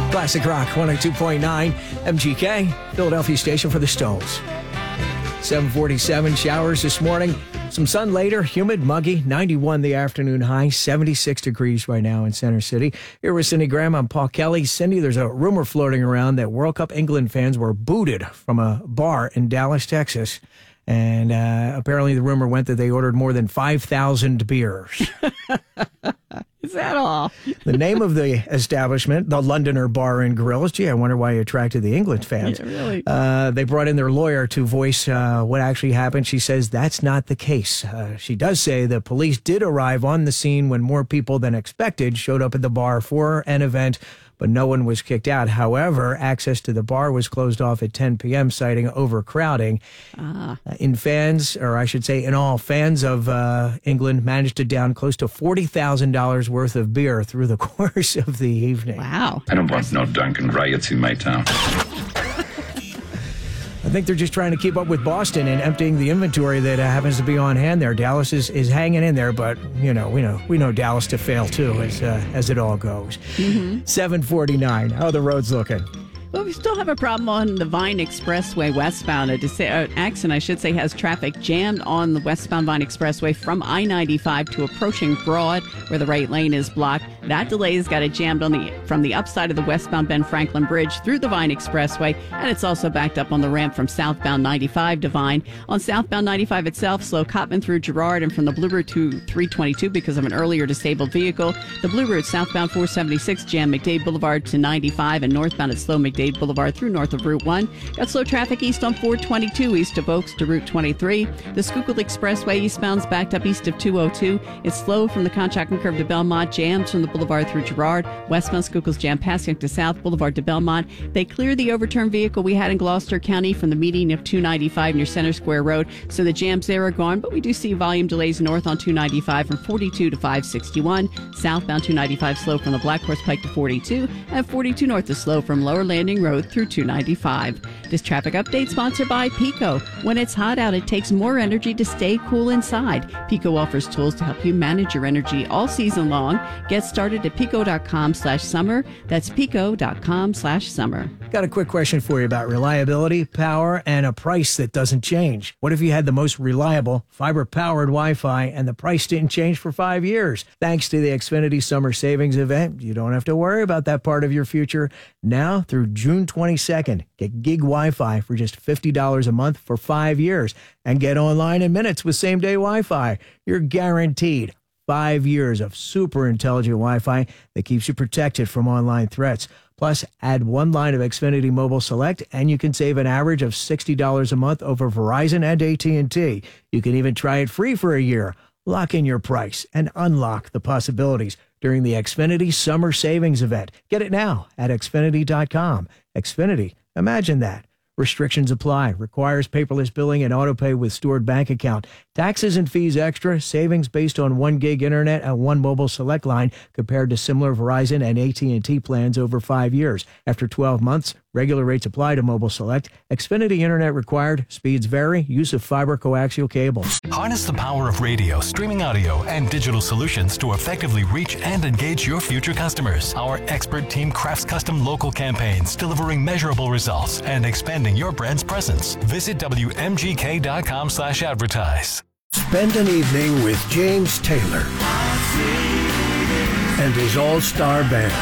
Classic Rock 102.9 MGK, Philadelphia station for the Stones. 7:47 showers this morning. Some sun later, humid, muggy, 91 the afternoon high, 76 degrees right now in Center City. Here with Cindy Graham, I'm Paul Kelly. Cindy, there's a rumor floating around that World Cup England fans were booted from a bar in Dallas, Texas. And apparently the rumor went that they ordered more than 5,000 beers. Is that all? The name of the establishment, the Londoner Bar and Grills. Gee, I wonder why it attracted the England fans. Yeah, really? They brought in their lawyer to voice what actually happened. She says that's not the case. She does say the police did arrive on the scene when more people than expected showed up at the bar for an event, but no one was kicked out. However, access to the bar was closed off at 10 p.m., citing overcrowding. In all, fans of England managed to down close to $40,000 worth of beer through the course of the evening. Wow. I don't want no drunken riots in my town. I think they're just trying to keep up with Boston and emptying the inventory that happens to be on hand there. Dallas is hanging in there, but we know Dallas to fail too, as it all goes. 7:49. How are the roads looking? Well, we still have a problem on the Vine Expressway westbound. An accident, I should say, has traffic jammed on the westbound Vine Expressway from I-95 to approaching Broad, where the right lane is blocked. That delay has got it jammed from the upside of the westbound Ben Franklin Bridge through the Vine Expressway, and it's also backed up on the ramp from southbound 95 to Vine. On southbound 95 itself, slow Cottman through Girard and from the Blue Route to 322 because of an earlier disabled vehicle. The Blue Route southbound 476 jam McDade Boulevard to 95 and northbound at slow McDade Boulevard through north of Route 1. Got slow traffic east on 422 east of Oaks to Route 23. The Schuylkill Expressway eastbound's backed up east of 202. It's slow from the Conshohocken Curve to Belmont, jams from the Boulevard through Girard. Westbound Schuylkill's jam Passyunk to South Boulevard to Belmont. They cleared the overturned vehicle we had in Gloucester County from the median of 295 near Center Square Road, so the jams there are gone, but we do see volume delays north on 295 from 42 to 561. Southbound 295 slow from the Black Horse Pike to 42, and 42 north is slow from Lower Landing Road through 295. This traffic update sponsored by Pico. When it's hot out, it takes more energy to stay cool inside. Pico offers tools to help you manage your energy all season long. Get started at pico.com/summer. That's pico.com/summer. Got a quick question for you about reliability, power, and a price that doesn't change. What if you had the most reliable fiber-powered Wi-Fi and the price didn't change for 5 years? Thanks to the Xfinity Summer Savings Event, you don't have to worry about that part of your future. Now through June 22nd, get gig Wi-Fi for just $50 a month for 5 years and get online in minutes with same-day Wi-Fi. You're guaranteed 5 years of super intelligent Wi-Fi that keeps you protected from online threats. Plus, add one line of Xfinity Mobile Select, and you can save an average of $60 a month over Verizon and AT&T. You can even try it free for a year. Lock in your price and unlock the possibilities during the Xfinity Summer Savings Event. Get it now at Xfinity.com. Xfinity, imagine that. Restrictions apply. Requires paperless billing and autopay with stored bank account. Taxes and fees extra. Savings based on 1 gig internet and 1 mobile select line compared to similar Verizon and AT&T plans over 5 years. After 12 months, regular rates apply to mobile select. Xfinity internet required. Speeds vary. Use of fiber coaxial cable. Harness the power of radio, streaming audio, and digital solutions to effectively reach and engage your future customers. Our expert team crafts custom local campaigns, delivering measurable results and expanding your brand's presence. Visit WMGK.com/advertise. Spend an evening with James Taylor and his all-star band.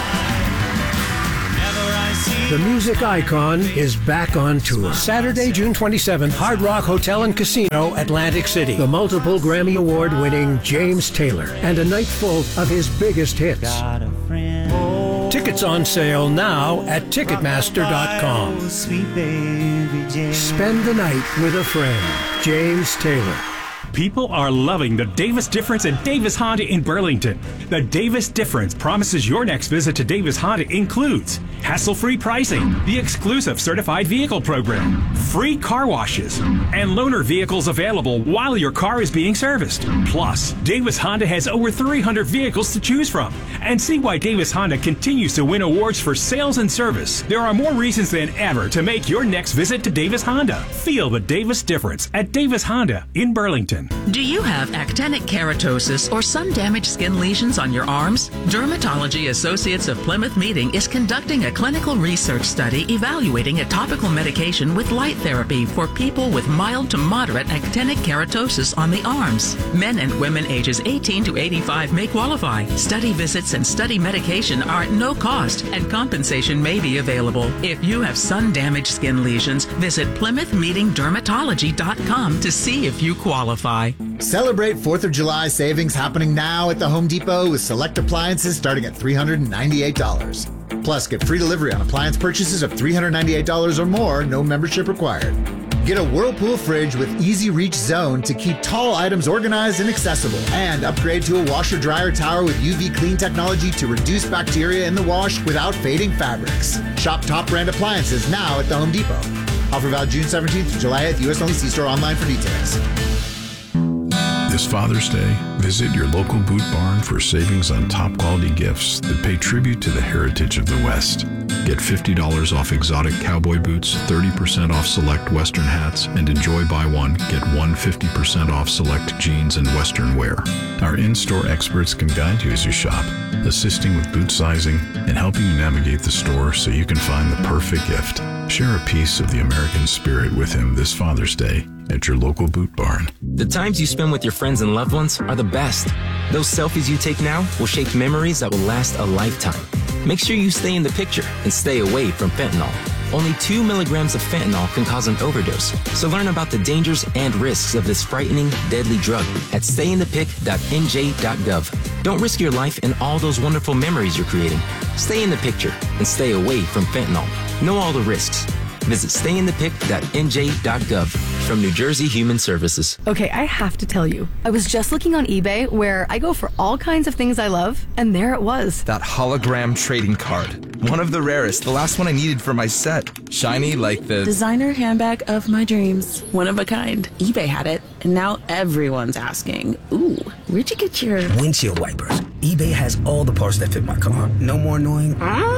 The music icon is back on tour. Saturday, June 27th, Hard Rock Hotel and Casino, Atlantic City. The multiple Grammy Award-winning James Taylor and a night full of his biggest hits. Tickets on sale now at Ticketmaster.com. Spend the night with a friend. James Taylor. People are loving the Davis Difference at Davis Honda in Burlington. The Davis Difference promises your next visit to Davis Honda includes hassle-free pricing, the exclusive certified vehicle program, free car washes, and loaner vehicles available while your car is being serviced. Plus, Davis Honda has over 300 vehicles to choose from. And see why Davis Honda continues to win awards for sales and service. There are more reasons than ever to make your next visit to Davis Honda. Feel the Davis Difference at Davis Honda in Burlington. Burlington. Do you have actinic keratosis or sun damaged skin lesions on your arms? Dermatology Associates of Plymouth Meeting is conducting a clinical research study evaluating a topical medication with light therapy for people with mild to moderate actinic keratosis on the arms. Men and women ages 18 to 85 may qualify. Study visits and study medication are at no cost, and compensation may be available. If you have sun-damaged skin lesions, visit PlymouthMeetingDermatology.com to see if you qualify. Celebrate 4th of July savings happening now at the Home Depot with select appliances starting at $398. Plus, get free delivery on appliance purchases of $398 or more, no membership required. Get a Whirlpool fridge with Easy Reach Zone to keep tall items organized and accessible. And upgrade to a washer-dryer tower with UV Clean technology to reduce bacteria in the wash without fading fabrics. Shop top brand appliances now at the Home Depot. Offer valid June 17th to July 8th. U.S. only. See store online for details. This Father's Day, visit your local Boot Barn for savings on top quality gifts that pay tribute to the heritage of the West. Get $50 off exotic cowboy boots, 30% off select Western hats, and enjoy buy one, get one 50% off select jeans and Western wear. Our in-store experts can guide you as you shop, assisting with boot sizing and helping you navigate the store so you can find the perfect gift. Share a piece of the American spirit with him this Father's Day at your local Boot Barn. The times you spend with your friends and loved ones are the best. Those selfies you take now will shape memories that will last a lifetime. Make sure you stay in the picture and stay away from fentanyl. Only 2 milligrams of fentanyl can cause an overdose. So learn about the dangers and risks of this frightening, deadly drug at stayinthepic.nj.gov. Don't risk your life and all those wonderful memories you're creating. Stay in the picture and stay away from fentanyl. Know all the risks. Visit stayinthepic.nj.gov from New Jersey Human Services. Okay, I have to tell you, I was just looking on eBay where I go for all kinds of things I love, and there it was. That hologram trading card. One of the rarest, the last one I needed for my set. Shiny like the designer handbag of my dreams. One of a kind. eBay had it, and now everyone's asking, ooh, where'd you get your windshield wipers? eBay has all the parts that fit my car. No more annoying,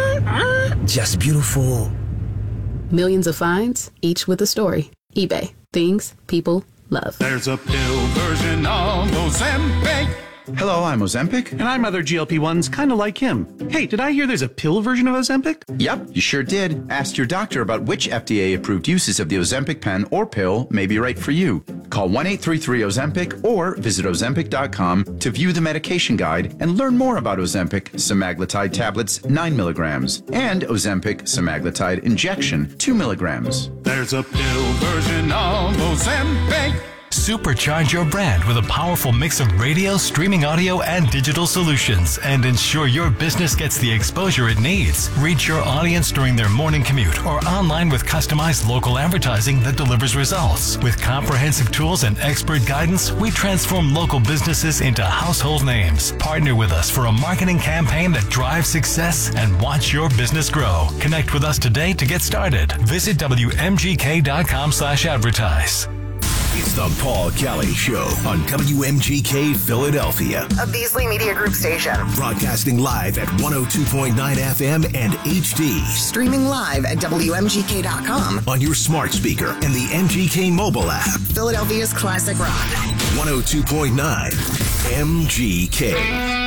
just beautiful. Millions of finds, each with a story. eBay. Things people love. There's a pill version of Ozempic. Hello, I'm Ozempic. And I'm other GLP-1s kind of like him. Hey, did I hear there's a pill version of Ozempic? Yep, you sure did. Ask your doctor about which FDA-approved uses of the Ozempic pen or pill may be right for you. Call 1-833-OZEMPIC or visit Ozempic.com to view the medication guide and learn more about Ozempic semaglutide tablets 9 milligrams and Ozempic semaglutide injection 2 milligrams. There's a pill version of Ozempic. Supercharge your brand with a powerful mix of radio, streaming audio, and digital solutions, and ensure your business gets the exposure it needs. Reach your audience during their morning commute or online with customized local advertising that delivers results. With comprehensive tools and expert guidance, we transform local businesses into household names. Partner with us for a marketing campaign that drives success and watch your business grow. Connect with us today to get started. Visit WMGK.com/advertise. It's the Paul Kelly Show on WMGK Philadelphia, a Beasley Media Group station. Broadcasting live at 102.9 FM and HD. Streaming live at WMGK.com. On your smart speaker and the MGK mobile app. Philadelphia's classic rock. 102.9 MGK.